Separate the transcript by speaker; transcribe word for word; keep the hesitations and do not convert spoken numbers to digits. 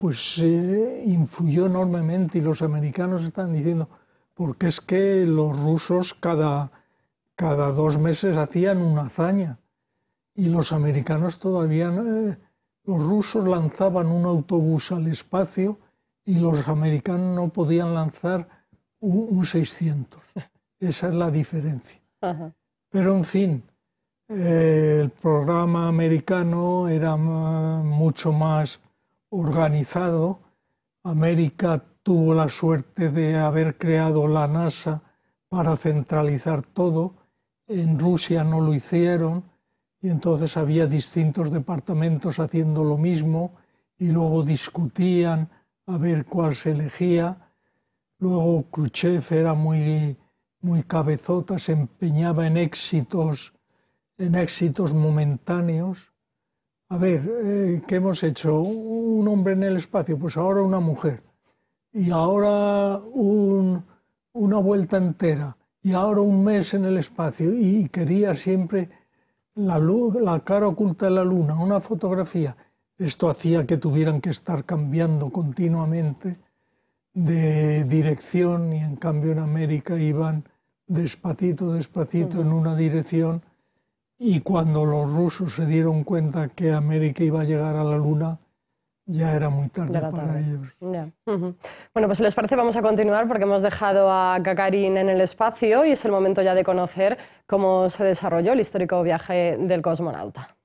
Speaker 1: pues eh, influyó enormemente, y los americanos están diciendo, porque es que los rusos cada, cada dos meses hacían una hazaña, y los americanos todavía, eh, los rusos lanzaban un autobús al espacio y los americanos no podían lanzar un, un seiscientos. Esa es la diferencia. Ajá. Pero en fin, eh, el programa americano era mucho más organizado. América tuvo la suerte de haber creado la NASA para centralizar todo. En Rusia no lo hicieron y entonces había distintos departamentos haciendo lo mismo y luego discutían a ver cuál se elegía. Luego Khrushchev era muy, muy cabezota, se empeñaba en éxitos, en éxitos momentáneos. A ver, eh, ¿qué hemos hecho? Un hombre en el espacio, pues ahora una mujer. Y ahora un, una vuelta entera. Y ahora un mes en el espacio. Y quería siempre la, luz, la cara oculta de la luna, una fotografía. Esto hacía que tuvieran que estar cambiando continuamente de dirección y en cambio en América iban despacito, despacito uh-huh. en una dirección. Y cuando los rusos se dieron cuenta que América iba a llegar a la Luna, ya era muy tarde para tarde. ellos.
Speaker 2: Yeah. Uh-huh. Bueno, pues si les parece vamos a continuar porque hemos dejado a Gagarin en el espacio y es el momento ya de conocer cómo se desarrolló el histórico viaje del cosmonauta.